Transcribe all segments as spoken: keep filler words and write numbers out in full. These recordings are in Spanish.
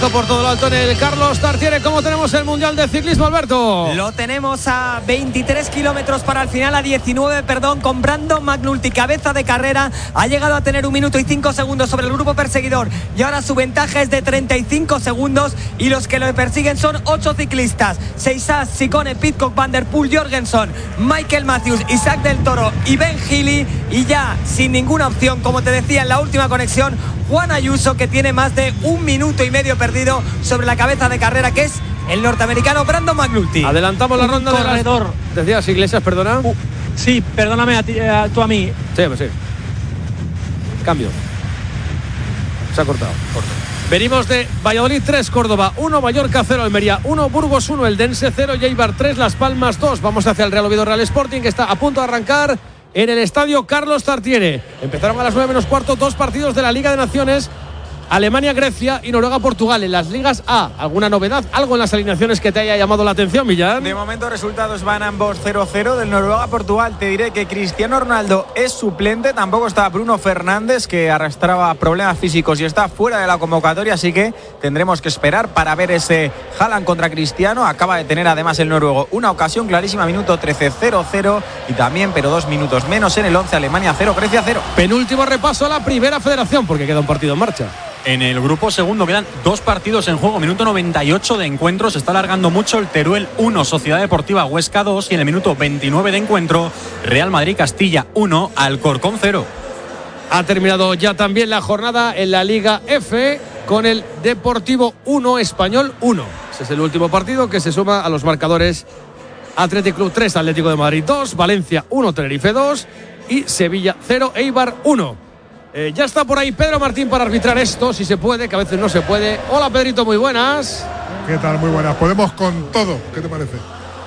esto por todo lo alto en el Carlos Tartiere. ¿Cómo tenemos el Mundial de Ciclismo, Alberto? Lo tenemos a veintitrés kilómetros para el final, a diecinueve, perdón, con Brandon McNulty, cabeza de carrera. Ha llegado a tener un minuto y cinco segundos sobre el grupo perseguidor y ahora su ventaja es de treinta y cinco segundos y los que lo persiguen son ocho ciclistas: Seisas, Sicone, Pidcock, Van der Poel, Jorgensen, Michael Matthews, Isaac del Toro y Ben Healy. Y ya sin ninguna opción, como te decía en la última conexión, Juan Ayuso, que tiene más de un minuto y medio perdido sobre la cabeza de carrera, que es el norteamericano Brandon McNulty. Adelantamos la ronda un de corredor. Las... Decías, Iglesias, perdona. Uh, sí, perdóname a ti, a, tú a mí. Sí, pues sí. Cambio. Se ha cortado. Corto. Venimos de Valladolid tres, Córdoba uno, Mallorca cero, Almería uno, Burgos uno, Eldense cero, Eibar tres, Las Palmas dos. Vamos hacia el Real Oviedo Real Sporting, que está a punto de arrancar en el estadio Carlos Tartiere. Empezaron a las nueve menos cuarto dos partidos de la Liga de Naciones: Alemania-Grecia y Noruega-Portugal. En las ligas A, ¿alguna novedad? ¿Algo en las alineaciones que te haya llamado la atención, Millán? De momento resultados van ambos cero cero. Del Noruega-Portugal te diré que Cristiano Ronaldo es suplente. Tampoco está Bruno Fernández, que arrastraba problemas físicos y está fuera de la convocatoria, así que tendremos que esperar para ver ese Haaland contra Cristiano. Acaba de tener además el noruego una ocasión clarísima, minuto trece, cero cero, y también, pero dos minutos menos en el once, Alemania cero, Grecia cero. Penúltimo repaso a la primera federación, porque queda un partido en marcha. En el grupo segundo quedan dos partidos en juego. Minuto noventa y ocho de encuentro. Se está alargando mucho. El Teruel uno, Sociedad Deportiva Huesca dos. Y en el minuto veintinueve de encuentro, Real Madrid-Castilla uno, Alcorcón cero. Ha terminado ya también la jornada en la Liga F con el Deportivo uno, Español uno. Ese es el último partido que se suma a los marcadores: Athletic Club tres, Atlético de Madrid dos, Valencia uno, Tenerife dos y Sevilla cero, Eibar uno. Eh, ya está por ahí Pedro Martín para arbitrar esto, si se puede, que a veces no se puede. Hola, Pedrito, muy buenas. ¿Qué tal? Muy buenas. Podemos con todo. ¿Qué te parece?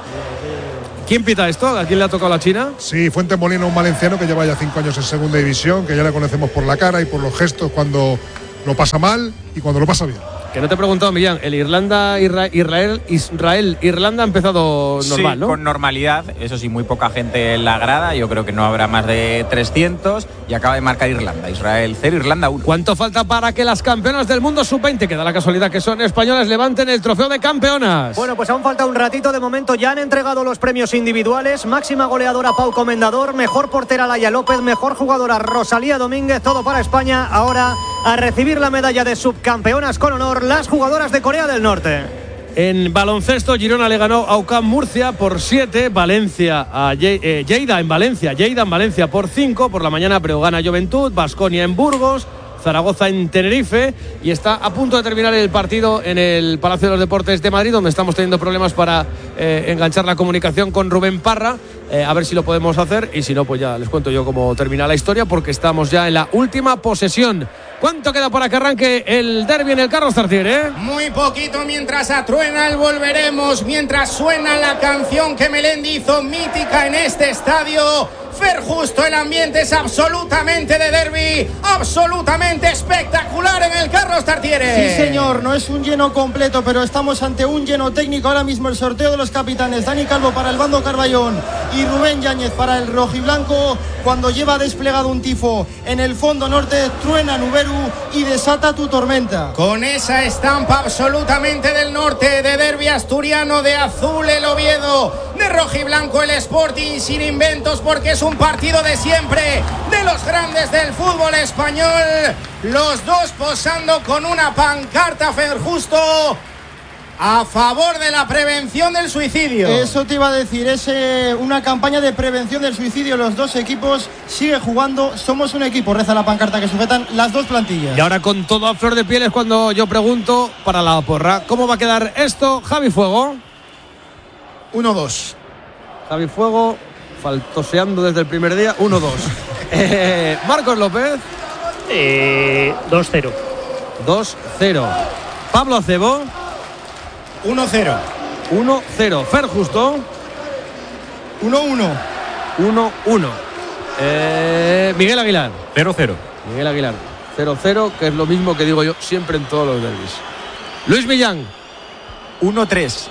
¿Quién pita esto? ¿A quién le ha tocado la China? Sí, Fuentes Molina, un valenciano que lleva ya cinco años en segunda división, que ya le conocemos por la cara y por los gestos cuando lo pasa mal y cuando lo pasa bien. Que no te he preguntado, Millán, el Irlanda, Isra- Israel, Israel, Irlanda ha empezado normal, sí, ¿no? con normalidad, eso sí, muy poca gente en la grada, yo creo que no habrá más de trescientos, y acaba de marcar Irlanda, Israel cero, Irlanda uno. ¿Cuánto falta para que las campeonas del mundo sub veinte, que da la casualidad que son españolas, levanten el trofeo de campeonas? Bueno, pues aún falta un ratito. De momento ya han entregado los premios individuales: máxima goleadora Pau Comendador, mejor portera Laia López, mejor jugadora Rosalía Domínguez. Todo para España. Ahora a recibir la medalla de subcampeonas con honor las jugadoras de Corea del Norte. En baloncesto, Girona le ganó a U C A M Murcia por siete, Valencia a Ye- eh, Lleida en Valencia, Lleida en Valencia por cinco, por la mañana Breogán a Juventud, Baskonia en Burgos, Zaragoza en Tenerife, y está a punto de terminar el partido en el Palacio de los Deportes de Madrid, donde estamos teniendo problemas para eh, enganchar la comunicación con Rubén Parra. Eh, a ver si lo podemos hacer, y si no, pues ya les cuento yo cómo termina la historia, porque estamos ya en la última posesión. ¿Cuánto queda para que arranque el derbi en el Carlos Tartiere? Muy poquito, mientras atruena el volveremos, mientras suena la canción que Melendi hizo mítica en este estadio. Fer Justo, el ambiente es absolutamente de derbi, absolutamente espectacular en el Carlos Tartiere. Sí, señor, no es un lleno completo, pero estamos ante un lleno técnico. Ahora mismo el sorteo de los capitanes: Dani Calvo para el bando Carballón y Rubén Yáñez para el rojiblanco. Cuando lleva desplegado un tifo en el fondo norte, truena Nuberu y desata tu tormenta. Con esa estampa absolutamente del norte, de derbi asturiano, de azul el Oviedo, de rojiblanco el Sporting, sin inventos, porque es un partido de siempre, de los grandes del fútbol español. Los dos posando con una pancarta, Fer Justo, a favor de la prevención del suicidio. Eso te iba a decir, es eh, una campaña de prevención del suicidio. Los dos equipos siguen jugando, somos un equipo, reza la pancarta que sujetan las dos plantillas. Y ahora con todo a flor de piel es cuando yo pregunto para la porra, ¿cómo va a quedar esto? Javi Fuego. uno dos. Javi Fuego, faltoseando desde el primer día, uno dos. eh, Marcos López. Eh, dos cero. dos cero. Pablo Acebo. uno cero. uno cero. Fer Justo. uno uno. uno uno. Eh, Miguel Aguilar. cero cero. Miguel Aguilar. cero cero, que es lo mismo que digo yo siempre en todos los derbis. Luis Millán. uno tres.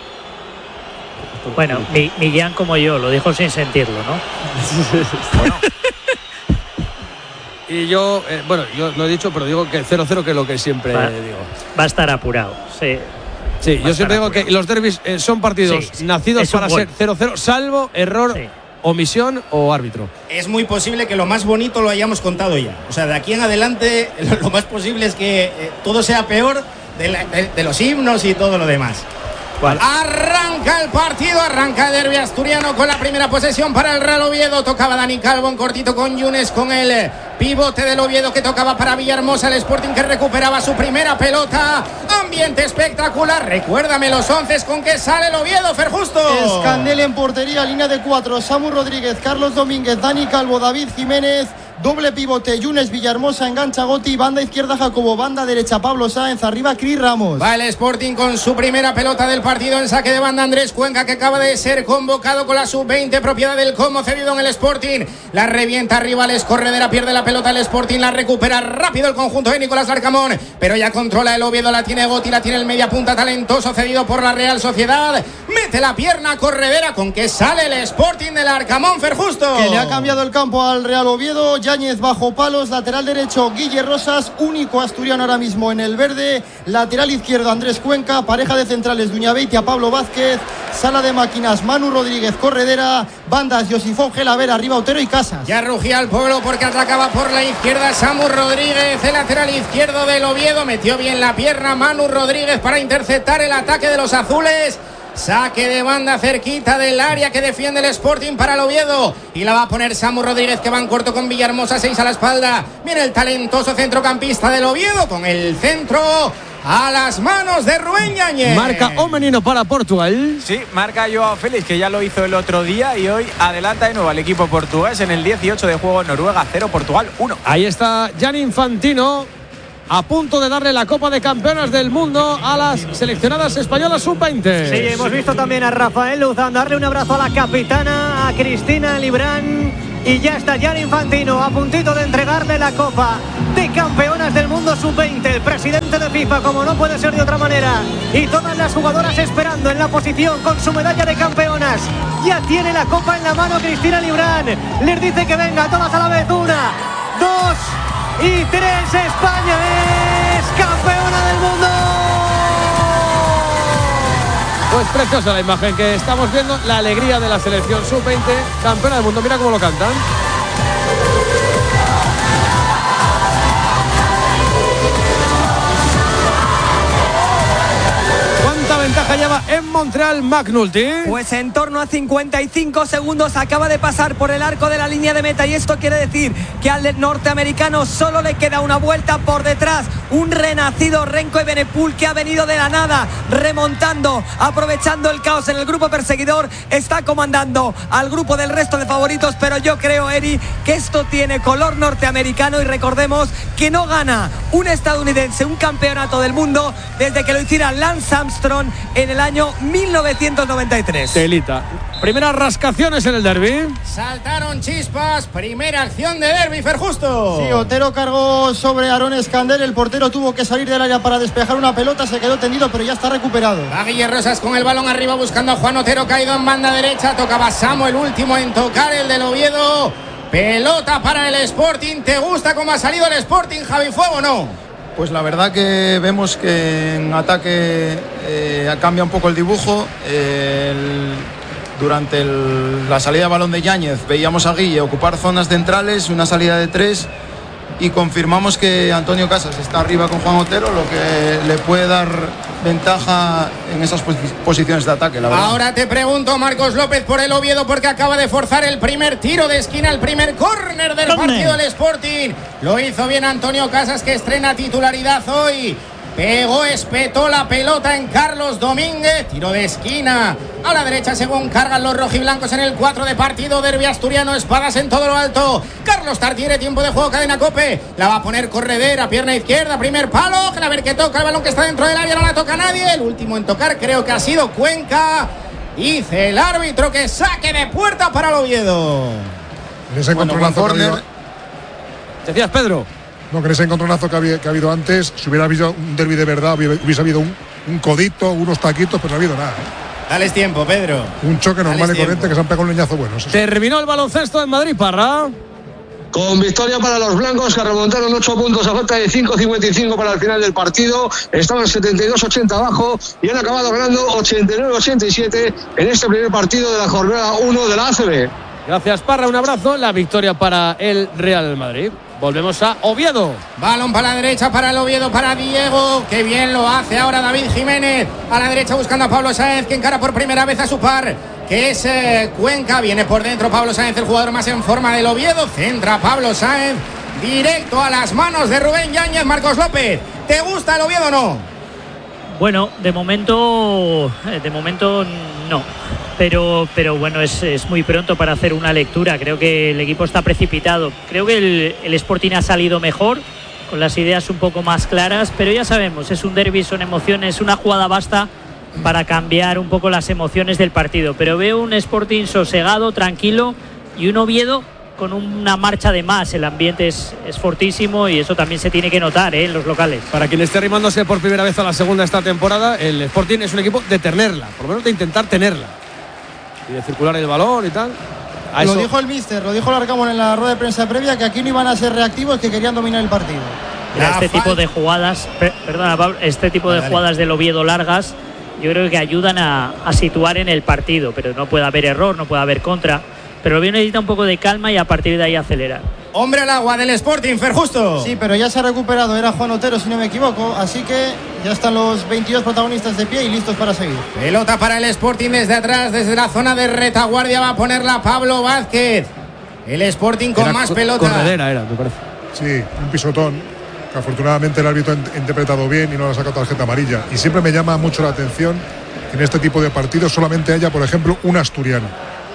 Bueno, Mi- Millán como yo, lo dijo sin sentirlo, ¿no? Bueno. Y yo, eh, bueno, yo no he dicho, pero digo que cero cero, que es lo que siempre va, digo. Va a estar apurado, sí. Sí, yo siempre digo que los derbis eh, son partidos sí, sí. nacidos para ser cero cero, salvo error, sí. omisión o árbitro. Es muy posible que lo más bonito lo hayamos contado ya. O sea, de aquí en adelante lo, lo más posible es que eh, todo sea peor de, la, de, de los himnos y todo lo demás. ¿Cuál? Arranca el partido, arranca el derbi asturiano con la primera posesión para el Real Oviedo. Tocaba Dani Calvo en cortito con Yunes, con el pivote del Oviedo que tocaba para Villahermosa. El Sporting que recuperaba su primera pelota. Ambiente espectacular. Recuérdame los once con que sale el Oviedo, Fer Justo. Escandel en portería, línea de cuatro. Samu Rodríguez, Carlos Domínguez, Dani Calvo, David Jiménez. Doble pivote, Yunes, Villahermosa, engancha Goti, banda izquierda Jacobo, banda derecha Pablo Sáenz, arriba Cris Ramos. Va el Sporting con su primera pelota del partido en saque de banda. Andrés Cuenca, que acaba de ser convocado con la sub veinte, propiedad del Como cedido en el Sporting. La revienta arriba, les Corredera, pierde la pelota el Sporting, la recupera rápido el conjunto de Nicolás Larcamón, pero ya controla el Oviedo, la tiene Goti, la tiene el media punta talentoso cedido por la Real Sociedad. Mete la pierna Corredera, con que sale el Sporting del Arcamón, Fer Justo. Que le ha cambiado el campo al Real Oviedo. Yáñez bajo palos, lateral derecho Guille Rosas, único asturiano ahora mismo en el verde. Lateral izquierdo Andrés Cuenca, pareja de centrales Duñabeitia, Pablo Vázquez, sala de máquinas Manu Rodríguez, Corredera, bandas Josifón Gelavera, arriba Otero y Casas. Ya rugía el pueblo porque atacaba por la izquierda Samu Rodríguez, el lateral izquierdo del Oviedo, metió bien la pierna Manu Rodríguez para interceptar el ataque de los azules. Saque de banda cerquita del área que defiende el Sporting para el Oviedo. Y la va a poner Samu Rodríguez, que va en corto con Villahermosa, seis a la espalda. Viene el talentoso centrocampista del Oviedo con el centro a las manos de Rubén Yáñez. Marca o menino para Portugal. Sí, marca Joao Félix, que ya lo hizo el otro día y hoy adelanta de nuevo al equipo portugués en el dieciocho de juego. Noruega cero, Portugal uno. Ahí está Gianni Infantino, a punto de darle la Copa de Campeonas del Mundo a las seleccionadas españolas sub veinte. Sí, hemos visto también a Rafael Luzán darle un abrazo a la capitana, a Cristina Librán, y ya está Gianni Infantino a puntito de entregarle la Copa de Campeonas del Mundo sub veinte. El presidente de FIFA, como no puede ser de otra manera, y todas las jugadoras esperando en la posición con su medalla de campeonas. Ya tiene la Copa en la mano Cristina Librán. Les dice que venga, todas a la vez. Una, dos y tres. España es campeona del mundo. Pues preciosa la imagen que estamos viendo, la alegría de la selección sub veinte, campeona del mundo. Mira cómo lo cantan. ¿Cuánta ventaja lleva en Montreal McNulty? Pues en torno a cincuenta y cinco segundos. Acaba de pasar por el arco de la línea de meta, y esto quiere decir que al norteamericano solo le queda una vuelta por detrás. Un renacido Renko Evenepoel, que ha venido de la nada, remontando, aprovechando el caos en el grupo perseguidor, está comandando al grupo del resto de favoritos. Pero yo creo, Eri, que esto tiene color norteamericano, y recordemos que no gana un estadounidense un campeonato del mundo desde que lo hiciera Lance Armstrong en el año mil novecientos noventa y tres. Telita. Primeras rascaciones en el derbi. Saltaron chispas, primera acción de derbi, Fer Justo. Sí, Otero cargó sobre Aaron Escandel, el portero tuvo que salir del área para despejar una pelota, se quedó tendido, pero ya está recuperado. Va Guille Rosas con el balón arriba buscando a Juan Otero, caído en banda derecha, tocaba Samu, el último en tocar, el del Oviedo. Pelota para el Sporting. ¿Te gusta cómo ha salido el Sporting, Javi Fuego, o no? Pues la verdad que vemos que en ataque eh, cambia un poco el dibujo. Eh, el, durante el, la salida de balón de Yáñez veíamos a Guille ocupar zonas centrales, una salida de tres, y confirmamos que Antonio Casas está arriba con Juan Otero, lo que le puede dar ventaja en esas pos posiciones de ataque, la verdad. Ahora te pregunto, Marcos López, por el Oviedo, porque acaba de forzar el primer tiro de esquina, el primer córner del ¿Dónde? partido del Sporting. Lo hizo bien Antonio Casas, que estrena titularidad hoy. Pegó, espetó la pelota en Carlos Domínguez. Tiro de esquina a la derecha según cargan los rojiblancos en el cuatro de partido. Derbi asturiano, espadas en todo lo alto. Carlos Tartiere, tiempo de juego, cadena Cope. La va a poner Corredera, pierna izquierda, primer palo. A ver qué toca, el balón que está dentro del área, no la toca nadie. El último en tocar creo que ha sido Cuenca. Dice el árbitro que saque de puerta para el Oviedo. En ese Bueno, encontronazo con que ha córner. habido- Decías, Pedro. No, que en ese encontronazo que ha, habido, que ha habido antes, si hubiera habido un derbi de verdad, hubiese habido un, un codito, unos taquitos, pero no ha habido nada. ¿eh? Dales tiempo, Pedro. Un choque normal Dales y corriente tiempo. que se han pegado un leñazo bueno. Eso sí. Terminó el baloncesto en Madrid, Parra. con victoria para los blancos, que remontaron ocho puntos a falta de cinco cincuenta y cinco para el final del partido. Estaban setenta y dos ochenta abajo y han acabado ganando ochenta y nueve ochenta y siete en este primer partido de la jornada uno de la A C B. Gracias, Parra, un abrazo. La victoria para el Real Madrid. Volvemos a Oviedo. Balón para la derecha para el Oviedo, para Diego. Qué bien lo hace ahora David Jiménez. A la derecha buscando a Pablo Sáenz, que encara por primera vez a su par, que es eh, Cuenca. Viene por dentro Pablo Sáenz, el jugador más en forma del Oviedo. Centra Pablo Sáenz directo a las manos de Rubén Yáñez. Marcos López, ¿te gusta el Oviedo o no? Bueno, de momento, de momento no. Pero, pero bueno, es, es muy pronto para hacer una lectura. Creo que el equipo está precipitado. Creo que el, el Sporting ha salido mejor, con las ideas un poco más claras, pero ya sabemos, es un derbi, son emociones, una jugada basta para cambiar un poco las emociones del partido. Pero veo un Sporting sosegado, tranquilo, y un Oviedo con una marcha de más. El ambiente es, es fortísimo y eso también se tiene que notar, ¿eh?, en los locales. Para quien esté arrimándose por primera vez a la segunda esta temporada, el Sporting es un equipo de tenerla, por lo menos de intentar tenerla y de circular el balón y tal. A lo eso... dijo el míster, lo dijo Larcamón en la rueda de prensa previa, que aquí no iban a ser reactivos, que querían dominar el partido. Mira, este tipo de jugadas, per, perdona Pablo, este tipo de jugadas del Oviedo largas, yo creo que ayudan a, a situar en el partido, pero no puede haber error, no puede haber contra. Pero el Oviedo necesita un poco de calma y a partir de ahí acelerar. Hombre al agua del Sporting, Fer Justo. Sí, pero ya se ha recuperado, era Juan Otero si no me equivoco, así que ya están los veintidós protagonistas de pie y listos para seguir. Pelota para el Sporting desde atrás, desde la zona de retaguardia va a ponerla Pablo Vázquez. El Sporting con era más co- pelota. Corredera era, me parece. Sí, un pisotón que afortunadamente el árbitro ha interpretado bien y no le ha sacado tarjeta amarilla. Y siempre me llama mucho la atención que en este tipo de partidos solamente haya, por ejemplo, un asturiano.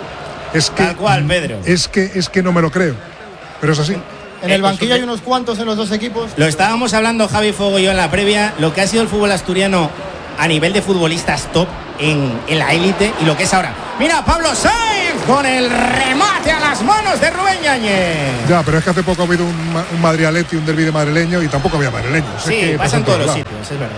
Es que, Tal cual, Pedro. Es que, es que no me lo creo, pero es así. En el banquillo hay unos cuantos en los dos equipos. Lo estábamos hablando Javi Fuego y yo en la previa, lo que ha sido el fútbol asturiano a nivel de futbolistas top en, en la élite y lo que es ahora. Mira, Pablo Sáenz con el remate a las manos de Rubén Yáñez. Ya, pero es que hace poco ha habido un, un Madrid-Atleti, un derbi de madrileño y tampoco había madrileños. Sí, es que pasa en todos los sitios, es verdad.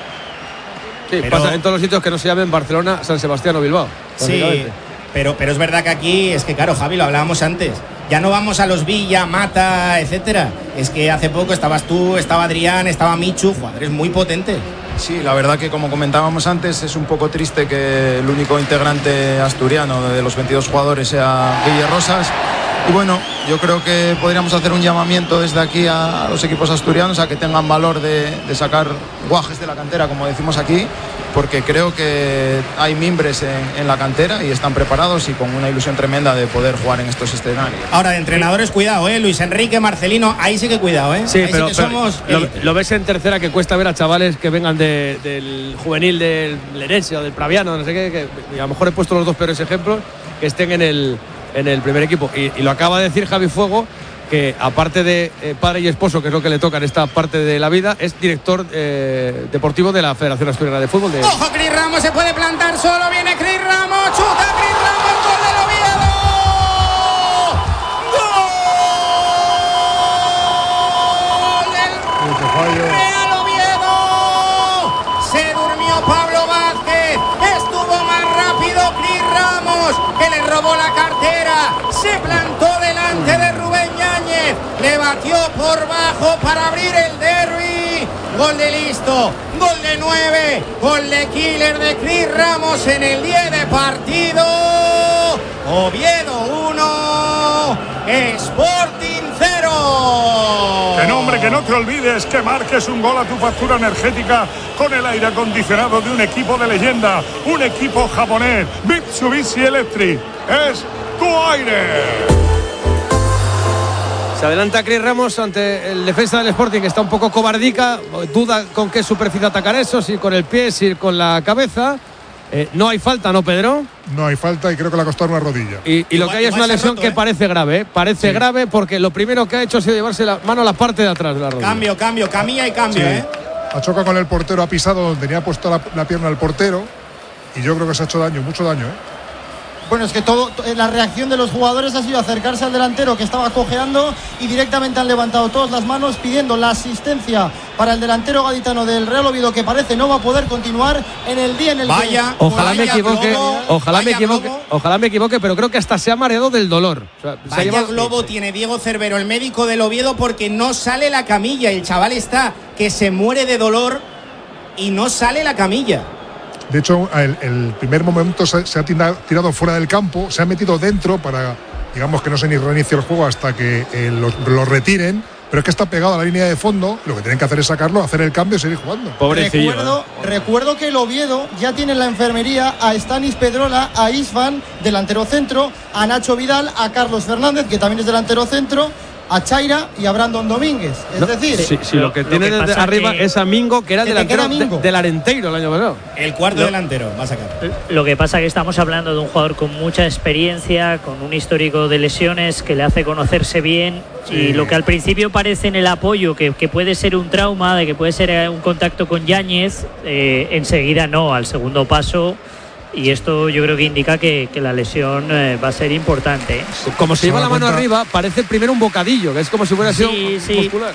Sí, pero... pasa en todos los sitios que no se llamen Barcelona, San Sebastián o Bilbao. Sí, pero, pero es verdad que aquí, es que claro, Javi, lo hablábamos antes. Ya no vamos a los Villa, Mata, etcétera. Es que hace poco estabas tú, estaba Adrián, estaba Michu, jugadores muy potentes. Sí, la verdad que como comentábamos antes, es un poco triste que el único integrante asturiano de los veintidós jugadores sea Guille Rosas. Y bueno, yo creo que podríamos hacer un llamamiento desde aquí a los equipos asturianos a que tengan valor de, de sacar guajes de la cantera, como decimos aquí, porque creo que hay mimbres en, en la cantera y están preparados y con una ilusión tremenda de poder jugar en estos escenarios. Ahora, de entrenadores, cuidado, ¿eh? Luis Enrique, Marcelino, ahí sí que cuidado, ¿eh? Sí, ahí pero, sí que pero somos lo, lo ves en tercera, que cuesta ver a chavales que vengan de, del juvenil del Lerense o del Praviano, no sé qué, que a lo mejor he puesto los dos peores ejemplos, que estén en el, en el primer equipo. Y, y lo acaba de decir Javi Fuego, que aparte de eh, padre y esposo, que es lo que le toca en esta parte de la vida, es director eh, deportivo de la Federación Asturiana de Fútbol. De... ¡Ojo, Cris Ramos se puede plantar solo! ¡Viene Cris Ramos! ¡Chuta Cris Ramos! ¡Gol del Oviedo! ¡Gol del Real Oviedo! Se durmió Pablo Vázquez. Estuvo más rápido Cris Ramos, que le robó la cartera. Se plantó delante de Rubén Yáñez. Le batió por bajo para abrir el derbi. Gol de Listo, gol de nueve, gol de killer de Cris Ramos en el diez de partido. Oviedo uno, Sporting cero. Que nombre, que no te olvides que marques un gol a tu factura energética con el aire acondicionado de un equipo de leyenda, un equipo japonés, Mitsubishi Electric. Es tu aire. Se adelanta Cris Ramos ante el defensa del Sporting, que está un poco cobardica, duda con qué superficie atacar eso, si con el pie, si con la cabeza. Eh, no hay falta, ¿no, Pedro? No hay falta y creo que le ha costado una rodilla. Y, y lo que hay es una lesión roto, que ¿eh? parece grave, ¿eh? Parece sí. grave porque lo primero que ha hecho ha sido llevarse la mano a la parte de atrás de la rodilla. Cambio, cambio, camilla y cambio, sí. ¿eh? Ha chocado con el portero, ha pisado donde tenía puesto la, la pierna al portero y yo creo que se ha hecho daño, mucho daño, ¿eh? Bueno, es que todo, la reacción de los jugadores ha sido acercarse al delantero que estaba cojeando y directamente han levantado todas las manos pidiendo la asistencia para el delantero gaditano del Real Oviedo, que parece no va a poder continuar en el día en el vaya, que... Ojalá vaya me equivoque, globo, ojalá me equivoque, globo. ojalá me equivoque, pero creo que hasta se ha mareado del dolor. O sea, Vaya llevado... globo tiene Diego Cervero, el médico del Oviedo, porque no sale la camilla. El chaval está que se muere de dolor y no sale la camilla. De hecho, el, el primer momento se, se ha tirado fuera del campo, se ha metido dentro para, digamos que no se ni reinicie el juego hasta que eh, lo, lo retiren. Pero es que está pegado a la línea de fondo. Lo que tienen que hacer es sacarlo, hacer el cambio y seguir jugando. Pobrecillo. Recuerdo, ¿eh? recuerdo que el Oviedo ya tiene en la enfermería a Stanis Pedrola, a Isvan, delantero centro, a Nacho Vidal, a Carlos Fernández, que también es delantero centro, a Chaira y a Brandon Domínguez. Es no, decir, sí, sí, lo que lo tiene que desde arriba que es a Mingo, que era el delantero de, del Arenteiro el año pasado. El cuarto lo, delantero va a sacar. Lo que pasa es que estamos hablando de un jugador con mucha experiencia, con un histórico de lesiones que le hace conocerse bien. Sí. Y lo que al principio parece en el apoyo, que, que puede ser un trauma, de que puede ser un contacto con Yáñez, eh, enseguida no, al segundo paso. Y esto yo creo que indica que, que la lesión eh, va a ser importante. Como se lleva la mano arriba, parece primero un bocadillo, que es como si hubiera sido sí, sí. muscular.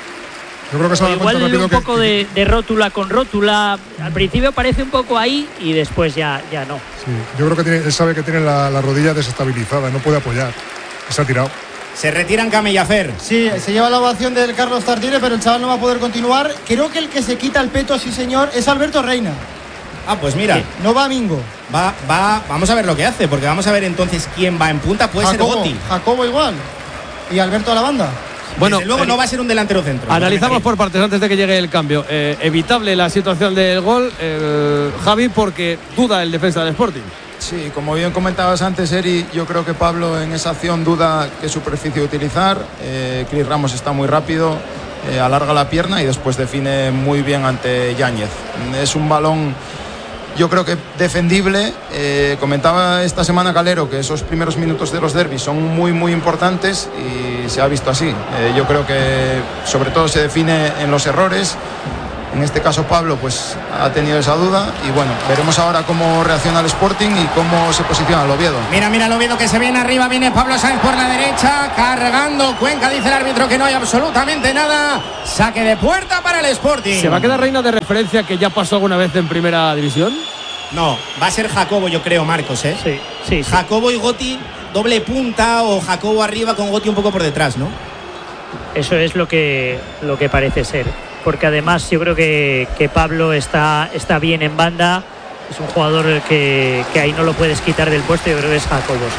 Yo creo que se igual rápido un poco que... de, de rótula con rótula. Al principio parece un poco ahí y después ya, ya no. Sí, yo creo que tiene, él sabe que tiene la, la rodilla desestabilizada, no puede apoyar. Se ha tirado. Se retiran Camellafer. Sí, se lleva la ovación del Carlos Tartiere, pero el chaval no va a poder continuar. Creo que el que se quita el peto, sí señor, es Alberto Reina. Ah, pues mira. Sí, no va Mingo. Va, va, vamos a ver lo que hace, porque vamos a ver entonces quién va en punta. Puede Jacobo, ser Gotti. Jacobo igual. Y Alberto a la banda. Bueno, desde luego eh, no va a ser un delantero centro. Analizamos por partes antes de que llegue el cambio. Eh, evitable la situación del gol, eh, Javi, porque duda el defensa del Sporting. Sí, como bien comentabas antes, Eri, yo creo que Pablo en esa acción duda qué superficie utilizar. Eh, Chris Ramos está muy rápido, eh, alarga la pierna y después define muy bien ante Yáñez. Es un balón, yo creo que defendible. Eh, comentaba esta semana Calero que esos primeros minutos de los derbis son muy muy importantes y se ha visto así. Eh, yo creo que sobre todo se define en los errores. En este caso Pablo pues ha tenido esa duda y bueno, veremos ahora cómo reacciona el Sporting y cómo se posiciona el Oviedo. Mira, mira el Oviedo que se viene arriba, viene Pablo Sáenz por la derecha, cargando Cuenca, dice el árbitro que no hay absolutamente nada. Saque de puerta para el Sporting. ¿Se va a quedar Reina de referencia que ya pasó alguna vez en primera división? No, va a ser Jacobo, yo creo, Marcos, ¿eh? Sí, sí, sí. Jacobo y Gotti, doble punta o Jacobo arriba con Gotti un poco por detrás, ¿no? Eso es lo que, lo que parece ser. Porque además yo creo que, que Pablo está, está bien en banda. Es un jugador que, que ahí no lo puedes quitar del puesto. Yo creo que es Jacobo, sí.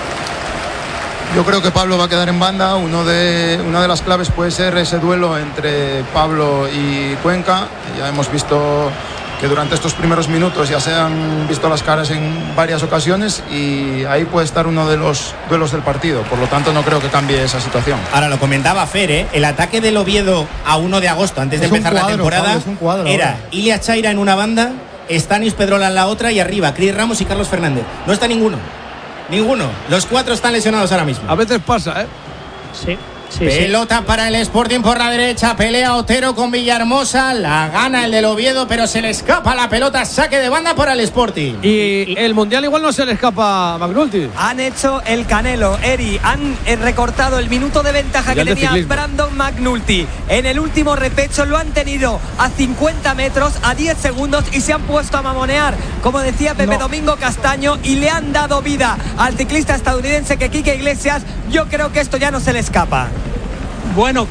Yo creo que Pablo va a quedar en banda. Uno de, una de las claves puede ser ese duelo entre Pablo y Cuenca. Ya hemos visto que durante estos primeros minutos ya se han visto las caras en varias ocasiones y ahí puede estar uno de los duelos del partido. Por lo tanto, no creo que cambie esa situación. Ahora, lo comentaba Fer, ¿eh? El ataque del Oviedo a uno de agosto, antes de es empezar cuadro, la temporada, Pablo, es un cuadro, era ahora. Ilia Chaira en una banda, Stanis Pedrola en la otra y arriba Chris Ramos y Carlos Fernández. No está ninguno. Ninguno. Los cuatro están lesionados ahora mismo. A veces pasa, ¿eh? Sí. Sí, pelota sí. para el Sporting por la derecha, pelea Otero con Villahermosa, la gana el del Oviedo, pero se le escapa la pelota, saque de banda para el Sporting. Y el Mundial igual no se le escapa a McNulty. Han hecho el Canelo, Eri, han eh, recortado el minuto de ventaja que tenía ciclismo. Brandon McNulty. En el último repecho lo han tenido a cincuenta metros, a diez segundos y se han puesto a mamonear, como decía Pepe no. Domingo Castaño, y le han dado vida al ciclista estadounidense que Quique Iglesias. Yo creo que esto ya no se le escapa. Bueno,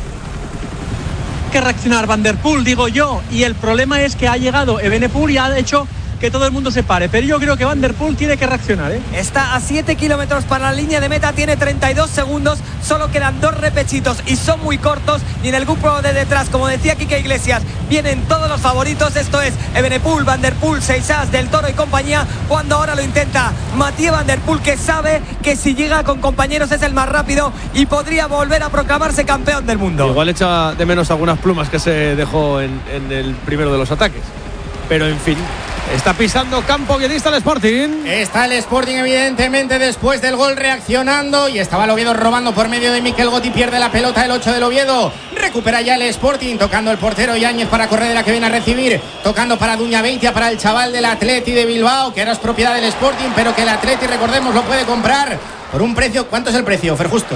que reaccionar Van der Poel, digo yo, y el problema es que ha llegado Evenepoel y ha hecho que todo el mundo se pare, pero yo creo que Van der Poel tiene que reaccionar, ¿eh? Está a siete kilómetros para la línea de meta, tiene treinta y dos segundos, solo quedan dos repechitos y son muy cortos, y en el grupo de detrás, como decía Quique Iglesias, vienen todos los favoritos, esto es Evenepoel, Van der Poel, Seixas, Del Toro y compañía, cuando ahora lo intenta Mathieu Van der Poel, que sabe que si llega con compañeros es el más rápido y podría volver a proclamarse campeón del mundo. Igual echa de menos algunas plumas que se dejó en, en el primero de los ataques, pero en fin. Está pisando campo guionista el Sporting. Está el Sporting evidentemente después del gol reaccionando y estaba el Oviedo robando por medio de Mikel Gotti, pierde la pelota el ocho del Oviedo, recupera ya el Sporting, tocando el portero Yáñez para Corredera que viene a recibir, tocando para Duña Beitia, para el chaval del Atleti de Bilbao, que ahora es propiedad del Sporting, pero que el Atleti, recordemos, lo puede comprar por un precio. ¿Cuánto es el precio, Fer Justo?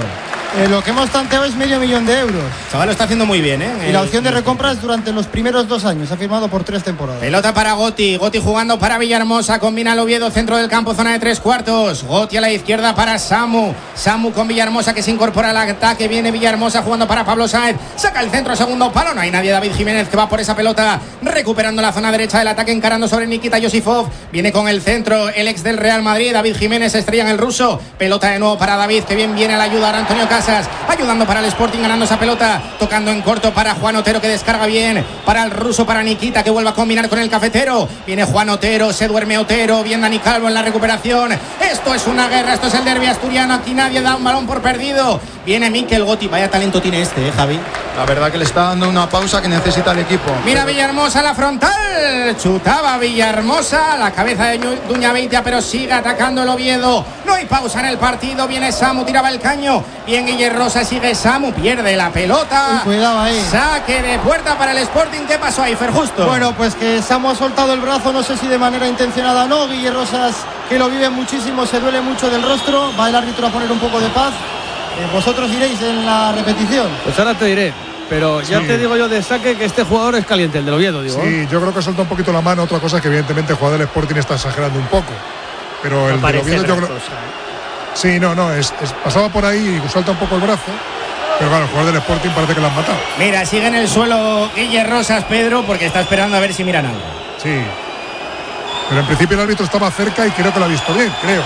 Eh, lo que hemos tanteado es medio millón de euros. Chaval, lo está haciendo muy bien, ¿eh? Y la opción de recompra es durante los primeros dos años. Ha firmado por tres temporadas. Pelota para Goti. Goti jugando para Villahermosa. Combina el Oviedo, centro del campo, zona de tres cuartos. Goti a la izquierda para Samu. Samu con Villahermosa que se incorpora al ataque. Viene Villahermosa jugando para Pablo Sáenz. Saca el centro, segundo palo. No hay nadie. David Jiménez que va por esa pelota. Recuperando la zona derecha del ataque. Encarando sobre Nikita Yosifov. Viene con el centro el ex del Real Madrid. David Jiménez estrella en el ruso. Pelota de nuevo para David. Que bien viene a la ayuda ahora Antonio Casas. Ayudando para el Sporting, ganando esa pelota, tocando en corto para Juan Otero que descarga bien, para el ruso, para Nikita que vuelve a combinar con el cafetero, viene Juan Otero, se duerme Otero, bien Dani Calvo en la recuperación, esto es una guerra, esto es el derbi asturiano, aquí nadie da un balón por perdido, viene Mikel Goti, vaya talento tiene este, ¿eh, Javi? La verdad que le está dando una pausa que necesita el equipo. Mira Villahermosa la frontal, chutaba Villahermosa, la cabeza de Duña Beitia, pero sigue atacando el Oviedo, no hay pausa en el partido, viene Samu, tiraba el caño, bien Guille Rosa, sigue Samu, pierde la pelota. Uy, cuidado ahí. Saque de puerta para el Sporting. ¿Qué pasó ahí, Fer Justo? Bueno, pues que Samu ha soltado el brazo, no sé si de manera intencionada o no. Guille Rosas, que lo vive muchísimo, se duele mucho del rostro. Va el árbitro a poner un poco de paz. Eh, vosotros diréis en la repetición. Pues ahora te diré. Pero ya sí. Te digo yo de saque que este jugador es caliente, el del Oviedo, digo. Sí, yo creo que soltó un poquito la mano. Otra cosa es que evidentemente el jugador del Sporting está exagerando un poco. Pero no el del Oviedo yo creo... Cosa, ¿eh? Sí, no, no, es, es, pasaba por ahí y suelta un poco el brazo. Pero claro, el jugador del Sporting parece que lo han matado. Mira, sigue en el suelo Guille Rosas, Pedro, porque está esperando a ver si miran algo. Sí. Pero en principio el árbitro estaba cerca y creo que lo ha visto bien, creo.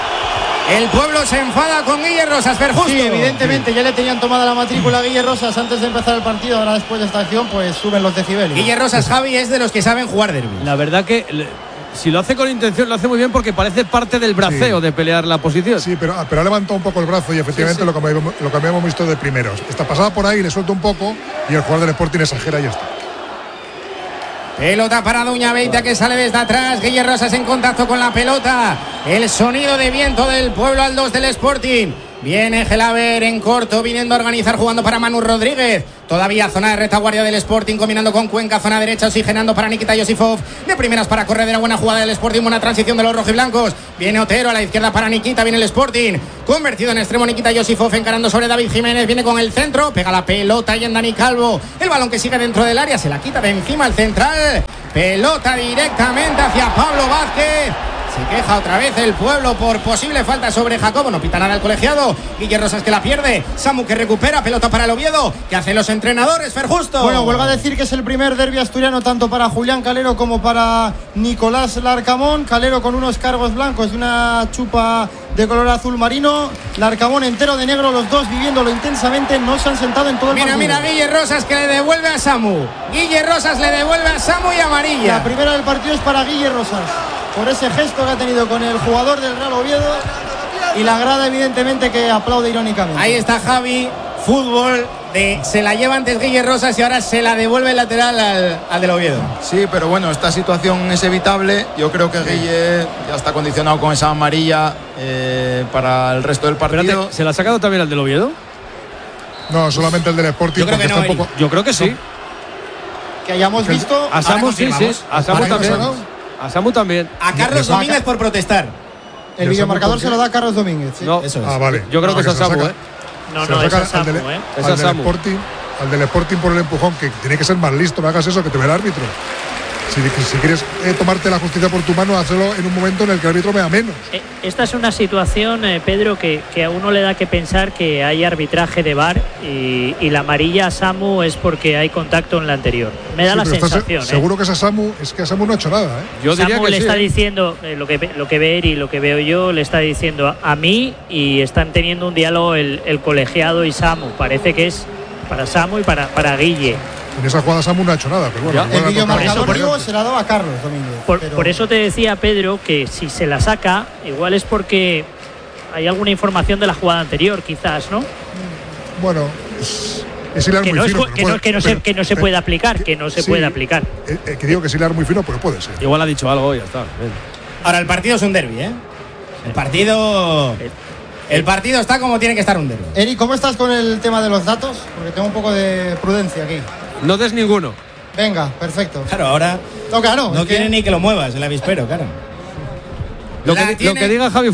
El pueblo se enfada con Guille Rosas, Fer Justo. Sí, evidentemente, sí. Ya le tenían tomada la matrícula a Guille Rosas antes de empezar el partido. Ahora después de esta acción, pues suben los decibelios. Guille Rosas, Javi, es de los que saben jugar derbi. La verdad que... Le... Si lo hace con intención, lo hace muy bien porque parece parte del braceo sí. de pelear la posición. Sí, pero, pero ha levantado un poco el brazo y efectivamente sí, sí. Lo, que habíamos, lo que habíamos visto de primeros. Está pasada por ahí, le suelta un poco y el jugador del Sporting exagera y ya está. Pelota para Duña Beitia que sale desde atrás. Guille Rosas en contacto con la pelota. El sonido de viento del pueblo al dos del Sporting. Viene Gelaber en corto, viniendo a organizar, jugando para Manu Rodríguez. Todavía zona de retaguardia del Sporting, combinando con Cuenca, zona derecha, oxigenando para Nikita Yosifov. De primeras para Corredera, buena jugada del Sporting, buena transición de los rojiblancos. Viene Otero a la izquierda para Nikita, viene el Sporting. Convertido en extremo Nikita Yosifov, encarando sobre David Jiménez, viene con el centro, pega la pelota y en Dani Calvo. El balón que sigue dentro del área, se la quita de encima el central. Pelota directamente hacia Pablo Vázquez. Se queja otra vez el pueblo por posible falta sobre Jacobo. No pita nada el colegiado. Guille Rosas que la pierde. Samu que recupera. Pelota para el Oviedo. ¿Qué hacen los entrenadores, Fer Justo? Bueno, vuelvo a decir que es el primer derbi asturiano tanto para Julián Calero como para Nicolás Larcamón. Calero con unos cargos blancos y una chupa de color azul marino. Larcamón entero de negro. Los dos viviéndolo intensamente. No se han sentado en todo el mira, partido. Mira, Guille Rosas que le devuelve a Samu. Guille Rosas le devuelve a Samu y amarilla. La primera del partido es para Guille Rosas, por ese gesto que ha tenido con el jugador del Real Oviedo, y la grada evidentemente que aplaude irónicamente. Ahí está Javi, fútbol de se la lleva antes Guille Rosas y ahora se la devuelve el lateral al, al del Oviedo. Sí, pero bueno, esta situación es evitable. Yo creo que Guille ya está condicionado con esa amarilla eh, para el resto del partido. Espérate, ¿se la ha sacado también al del Oviedo? No, solamente el del Sporting. Yo creo que no, está un poco... Yo creo que sí. Que hayamos visto. A Samu sí, sí. A Samu también. A Samu también. A Carlos Domínguez por protestar. El videomarcador se lo da a Carlos Domínguez. ¿Sí? No, eso es. Ah, vale. Yo creo no, que, que es a Samu, ¿eh? No, no, es a Samu, del, ¿eh? Es a Samu. Sporting, al del Sporting por el empujón, que tiene que ser más listo, no hagas eso, que te ve el árbitro. Si, si quieres eh, tomarte la justicia por tu mano, hazlo en un momento en el que el árbitro vea menos. Esta es una situación, eh, Pedro, que, que a uno le da que pensar que hay arbitraje de V A R y, y la amarilla a Samu es porque hay contacto en la anterior. Me da sí, la sensación. Se, seguro eh. que es a Samu, es que a Samu no ha hecho nada. ¿eh? Yo diría Samu que le sí, está eh. diciendo, eh, lo, que, lo que ve Eri, lo que veo yo, le está diciendo a, a mí y están teniendo un diálogo el, el colegiado y Samu. Parece que es para Samu y para, para Guille. En esa jugada Samu no ha hecho nada, pero bueno. El videomarcador digo, se la ha dado a Carlos Domínguez. Por, pero... por eso te decía, Pedro, que si se la saca, igual es porque hay alguna información de la jugada anterior, quizás, ¿no? Bueno, es, es hilar que muy no fino. Es, que, no, que, no se, que no se puede aplicar, que no se sí, puede aplicar. Eh, eh, que digo que es hilar muy fino, pero puede ser. Igual ha dicho algo y ya está. Bien. Ahora, el partido es un derbi, ¿eh? El partido... El partido está como tiene que estar un derbi. Eri, ¿cómo estás con el tema de los datos? Porque tengo un poco de prudencia aquí. No des ninguno. Venga, perfecto. Claro, ahora no, claro, no quiere que... ni que lo muevas el avispero, claro. Lo que, tiene... lo que diga Javi Fuego.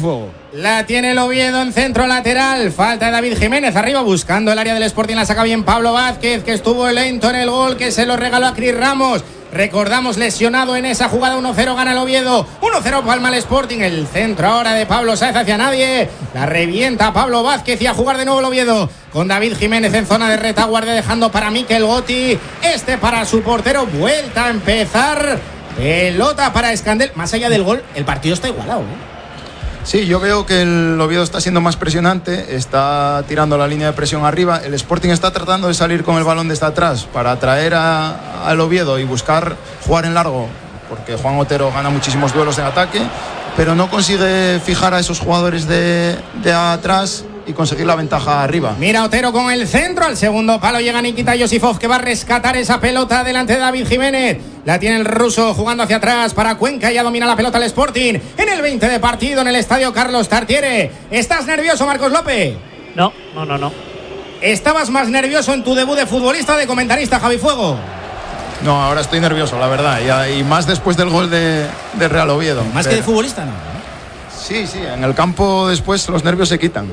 La tiene el Oviedo en centro lateral. Falta de David Jiménez arriba buscando el área del Sporting. La saca bien Pablo Vázquez, que estuvo lento en el gol, que se lo regaló a Cris Ramos. Recordamos, lesionado en esa jugada. Uno cero gana el Oviedo. uno cero palma el Sporting. El centro ahora de Pablo Sáez hacia nadie. La revienta Pablo Vázquez y a jugar de nuevo el Oviedo. Con David Jiménez en zona de retaguardia, dejando para Mikel Gotti. Este para su portero. Vuelta a empezar. Pelota para Escandel. Más allá del gol, el partido está igualado, ¿eh? Sí, yo veo que el Oviedo está siendo más presionante, está tirando la línea de presión arriba. El Sporting está tratando de salir con el balón desde atrás para atraer a, al Oviedo y buscar jugar en largo, porque Juan Otero gana muchísimos duelos en ataque, pero no consigue fijar a esos jugadores de, de atrás y conseguir la ventaja arriba. Mira Otero con el centro, al segundo palo llega Nikita Yosifov, que va a rescatar esa pelota delante de David Jiménez. La tiene el ruso jugando hacia atrás para Cuenca, ya domina la pelota el Sporting en el veinte de partido en el estadio Carlos Tartiere. ¿Estás nervioso, Marcos López? No, no, no, no. ¿Estabas más nervioso en tu debut de futbolista o de comentarista, Javi Fuego? No, ahora estoy nervioso, la verdad, y, y más después del gol de, de Real Oviedo. Más pero... que de futbolista, ¿no? Sí, sí, en el campo después los nervios se quitan.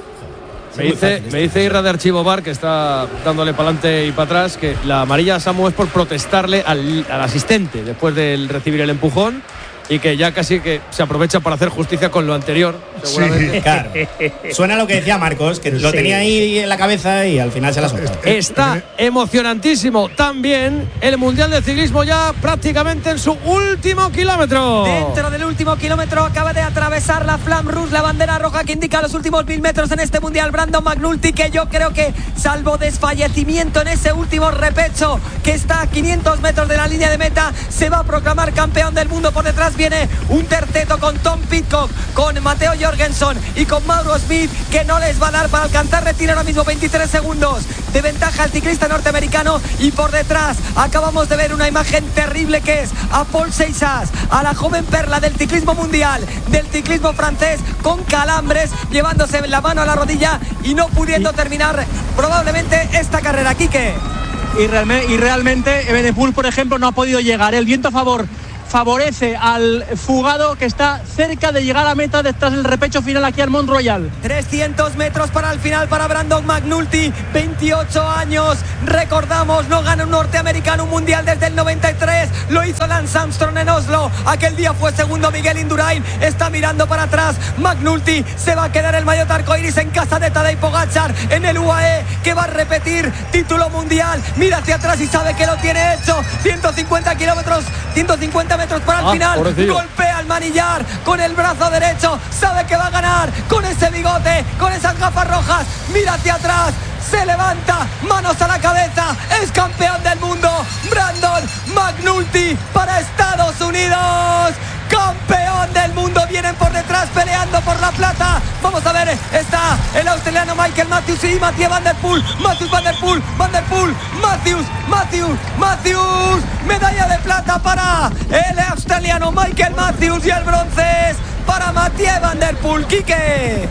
Me dice, me dice Irra de Archivo Bar, que está dándole para adelante y para atrás, que la amarilla a Samu es por protestarle al, al asistente después de recibir el empujón, y que ya casi que se aprovecha para hacer justicia con lo anterior, seguramente. Sí, claro. Suena lo que decía Marcos, que lo sí. tenía ahí en la cabeza y al final se la soltó. Está emocionantísimo también el Mundial de Ciclismo, ya prácticamente en su último kilómetro. Dentro del último kilómetro acaba de atravesar la Flamme Rouge, la bandera roja que indica los últimos mil metros en este Mundial. Brandon McNulty, que yo creo que, salvo desfallecimiento en ese último repecho, que está a quinientos metros de la línea de meta, se va a proclamar campeón del mundo. Por detrás viene un terceto con Tom Pidcock, con Matteo Jorgensen y con Mauro Smith, que no les va a dar para alcanzar retiro ahora mismo. Veintitrés segundos de ventaja al ciclista norteamericano, y por detrás acabamos de ver una imagen terrible, que es a Paul Seixas, a la joven perla del ciclismo mundial, del ciclismo francés, con calambres, llevándose la mano a la rodilla y no pudiendo terminar probablemente esta carrera. Quique. Y, realme, y realmente Evenepoel, por ejemplo, no ha podido llegar. El viento a favor favorece al fugado, que está cerca de llegar a meta detrás del repecho final aquí al Mont Royal. trescientos metros para el final para Brandon McNulty, veintiocho años, recordamos, no gana un norteamericano un mundial desde el noventa y tres, lo hizo Lance Armstrong en Oslo, aquel día fue segundo Miguel Indurain, está mirando para atrás, McNulty se va a quedar el maillot arcoiris en casa de Tadej Pogačar en el U A E, que va a repetir título mundial, mira hacia atrás y sabe que lo tiene hecho, ciento cincuenta kilómetros, ciento cincuenta metros para el ah, final, pobrecillo. Golpea al manillar con el brazo derecho, sabe que va a ganar con ese bigote, con esas gafas rojas, mira hacia atrás, se levanta, manos a la cabeza, es campeón del mundo, Brandon McNulty para Estados Unidos, campeón del mundo, vienen por detrás peleando por la plata, vamos a ver, está el australiano Michael Matthews y Mathieu Van Der Poel, Matthews Van Der Poel, Van Der Poel, Matthews, Matthews, Matthews, medalla de plata para el australiano Michael Matthews y el bronce es para Mathieu Van Der Poel. Quique.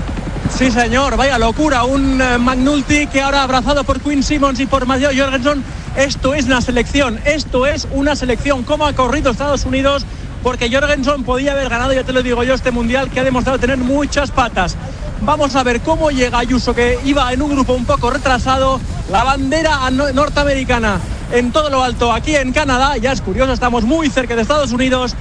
Sí, señor, vaya locura, un uh, McNulty que ahora abrazado por Quinn Simmons y por Matteo Jorgensen. Esto es una selección, esto es una selección. ¿Cómo ha corrido Estados Unidos? Porque Jorgensen podía haber ganado, ya te lo digo yo, este mundial, que ha demostrado tener muchas patas. Vamos a ver cómo llega Ayuso, que iba en un grupo un poco retrasado. La bandera norteamericana en todo lo alto aquí en Canadá. Ya es curioso, estamos muy cerca de Estados Unidos.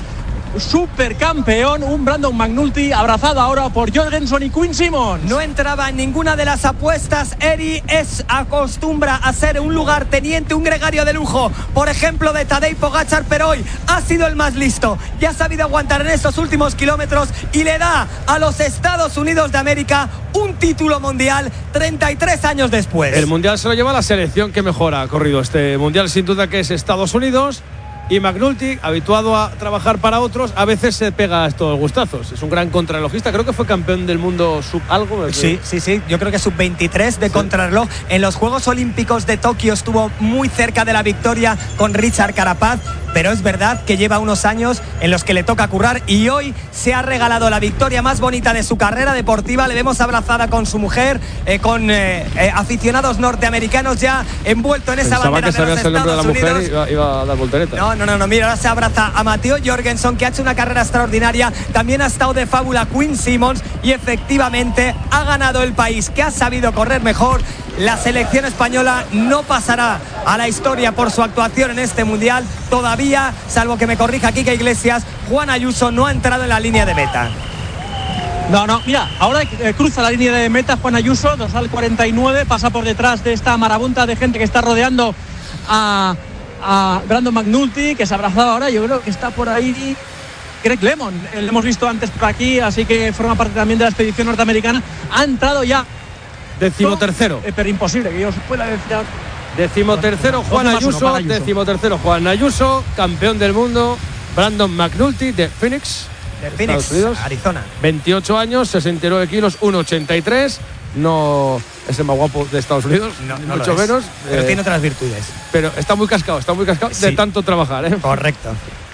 Supercampeón, un Brandon McNulty abrazado ahora por Jorgensen y Quinn Simmons. No entraba en ninguna de las apuestas. Eri es acostumbra a ser un lugarteniente, un gregario de lujo, por ejemplo de Tadej Pogačar, pero hoy ha sido el más listo, ya ha sabido aguantar en estos últimos kilómetros y le da a los Estados Unidos de América un título mundial treinta y tres años después. El mundial se lo lleva la selección que mejor ha corrido este mundial, sin duda, que es Estados Unidos. Y McNulty, habituado a trabajar para otros, a veces se pega estos gustazos. Es un gran contrarrelojista. Creo que fue campeón del mundo sub algo. Sí, sí, sí. Yo creo que sub veintitrés de sí. contrarreloj. En los Juegos Olímpicos de Tokio estuvo muy cerca de la victoria con Richard Carapaz. pero es verdad que lleva unos años en los que le toca currar y hoy se ha regalado la victoria más bonita de su carrera deportiva. Le vemos abrazada con su mujer, eh, con eh, eh, aficionados norteamericanos ya envuelto en esa Pensaba bandera que de los sabías el nombre de la Estados mujer Unidos. y iba, iba a dar voltereta. No, no, no, no, mira, ahora se abraza a Matteo Jorgensen, que ha hecho una carrera extraordinaria. También ha estado de fábula Quinn Simmons y efectivamente ha ganado el país, que ha sabido correr mejor. La selección española no pasará a la historia por su actuación en este mundial. Todavía, salvo que me corrija Quique Iglesias, Juan Ayuso no ha entrado en la línea de meta. No, no, mira, ahora eh, cruza la línea de meta Juan Ayuso, dorsal cuarenta y nueve, pasa por detrás de esta marabunta de gente que está rodeando a, a Brandon McNulty, que se ha abrazado ahora. Yo creo que está por ahí Greg Lemon, lo hemos visto antes por aquí, así que forma parte también de la expedición norteamericana. Ha entrado ya Decimotercero. Eh, pero imposible que yo os pueda decir. Decimotercero Juan Ayuso, decimotercero Juan Ayuso, campeón del mundo. Brandon McNulty de Phoenix, de Phoenix, Arizona. veintiocho años, sesenta y nueve kilos, uno ochenta y tres. No es el más guapo de Estados Unidos, no, no mucho menos. Pero eh, tiene otras virtudes. Pero está muy cascado, está muy cascado sí. de tanto trabajar, ¿eh? Correcto.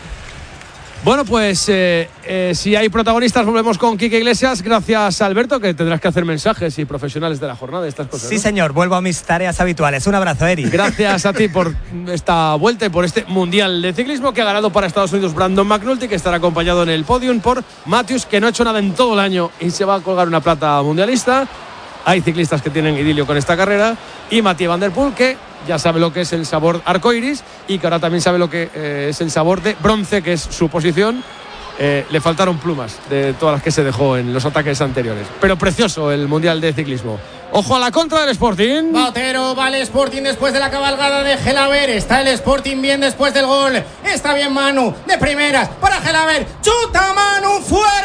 Bueno, pues eh, eh, si hay protagonistas, volvemos con Quique Iglesias. Gracias, Alberto, que tendrás que hacer mensajes y profesionales de la jornada de estas cosas. Sí, ¿no? señor, vuelvo a mis tareas habituales. Un abrazo, Eri. Gracias a ti por esta vuelta y por este Mundial de Ciclismo que ha ganado para Estados Unidos Brandon McNulty, que estará acompañado en el podium por Matthews, que no ha hecho nada en todo el año y se va a colgar una plata mundialista. Hay ciclistas que tienen idilio con esta carrera. Y Mathieu Van Der Poel, que ya sabe lo que es el sabor arcoiris y que ahora también sabe lo que eh, es el sabor de bronce, que es su posición. Eh, le faltaron plumas de todas las que se dejó en los ataques anteriores. Pero precioso el Mundial de Ciclismo. Ojo a la contra del Sporting. Botero va el Sporting después de la cabalgada de Gelaber. Está el Sporting bien después del gol. Está bien Manu, de primeras para Gelaber. ¡Chuta Manu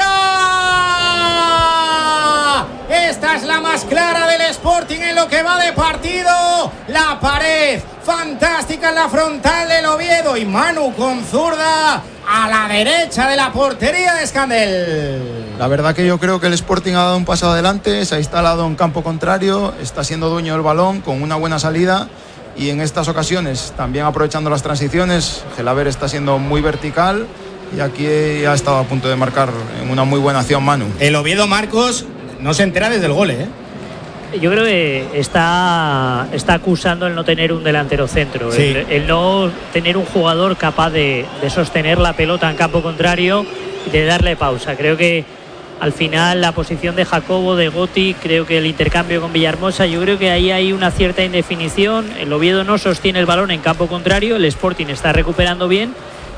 fuera! Esta es la más clara del Sporting en lo que va de partido. La pared fantástica en la frontal del Oviedo y Manu con zurda a la derecha de la portería de Scandell. La verdad que yo creo que el Sporting ha dado un paso adelante, se ha instalado en campo contrario, está siendo dueño del balón con una buena salida y en estas ocasiones también aprovechando las transiciones. Gelaber está siendo muy vertical y aquí ha estado a punto de marcar en una muy buena acción Manu. El Oviedo, Marcos, no se entera desde el gol, ¿eh? Yo creo que está, está acusando el no tener un delantero centro, sí. el, el no tener un jugador capaz de, de sostener la pelota en campo contrario y de darle pausa. Creo que al final la posición de Jacobo, de Gotti, creo que el intercambio con Villahermosa, yo creo que ahí hay una cierta indefinición. El Oviedo no sostiene el balón en campo contrario, el Sporting está recuperando bien